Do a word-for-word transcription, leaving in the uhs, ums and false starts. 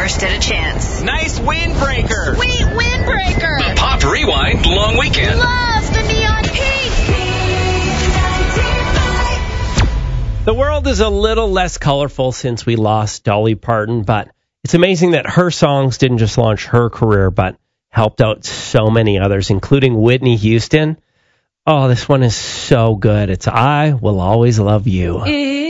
stood a chance. Nice windbreaker. Sweet windbreaker. The Pop Rewind Long Weekend. Love the neon pink. The world is a little less colorful since we lost Dolly Parton, but it's amazing that her songs didn't just launch her career, but helped out so many others, including Whitney Houston. Oh, this one is so good. It's I Will Always Love You.